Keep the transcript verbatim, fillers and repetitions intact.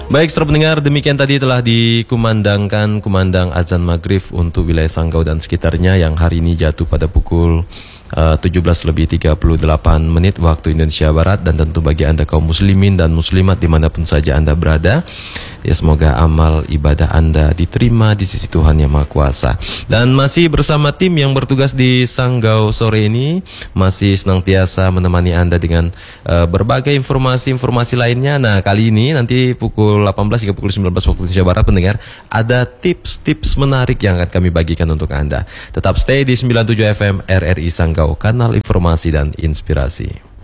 Baik, saudara pendengar, demikian tadi telah dikumandangkan kumandang azan maghrib untuk wilayah Sanggau dan sekitarnya yang hari ini jatuh pada pukul uh, tujuh belas lebih tiga puluh delapan menit waktu Indonesia Barat. Dan tentu bagi Anda kaum muslimin dan muslimat dimanapun saja Anda berada, ya semoga amal ibadah Anda diterima di sisi Tuhan Yang Maha Kuasa. Dan masih bersama tim yang bertugas di Sanggau sore ini, masih senantiasa menemani Anda dengan uh, berbagai informasi-informasi lainnya. Nah, kali ini nanti pukul delapan belas hingga pukul sembilan belas waktu Indonesia Barat, pendengar, ada tips-tips menarik yang akan kami bagikan untuk Anda. Tetap stay di sembilan puluh tujuh F M R R I Sanggau, kanal informasi dan inspirasi.